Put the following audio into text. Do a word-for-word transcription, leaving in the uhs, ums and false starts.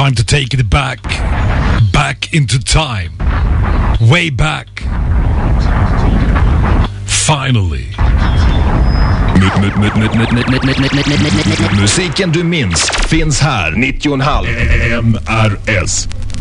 Time to take it back. Back into time. Way back. Finally. Musiken du minns finns här. nittio komma fem M R S.